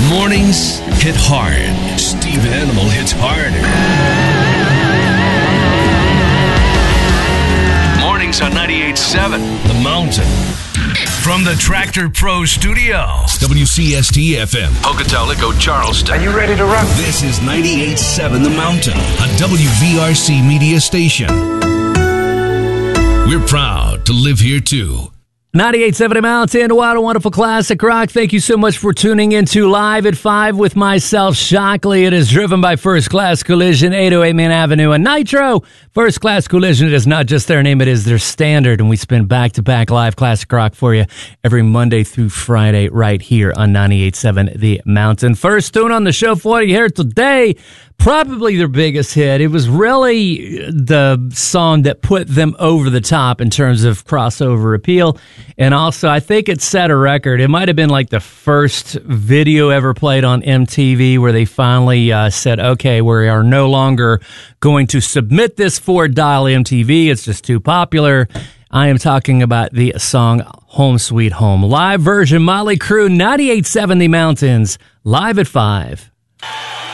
Mornings hit hard. Steve Animal hits harder. Mornings on 98.7 The Mountain. From the Tractor Pro Studios, WCST-FM, Pocatello, Charleston. Are you ready to rock? This is 98.7 The Mountain, a WVRC media station. We're proud to live here, too. 98.7 Mountain, what a wonderful classic rock. Thank you so much for tuning into Live at 5 with myself, Shockley. It is driven by First Class Collision, 808 Main Avenue, and Nitro. First Class Collision, it is not just their name, it is their standard, and we spin back-to-back live classic rock for you every Monday through Friday right here on 98.7 The Mountain. First tune on the show for you here today, probably their biggest hit. It was really the song that put them over the top in terms of crossover appeal. And also, I think it set a record. It might have been like the first video ever played on MTV where they finally said, okay, we are no longer going to submit this for dial MTV. It's just too popular. I am talking about the song Home Sweet Home. Live version, Motley Crue, 98.7 The Mountains, live at 5.